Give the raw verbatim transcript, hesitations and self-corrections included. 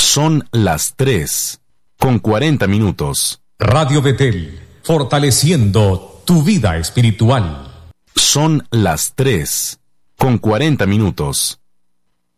Son las tres, con cuarenta minutos. Radio Betel, fortaleciendo tu vida espiritual. Son las tres, con cuarenta minutos.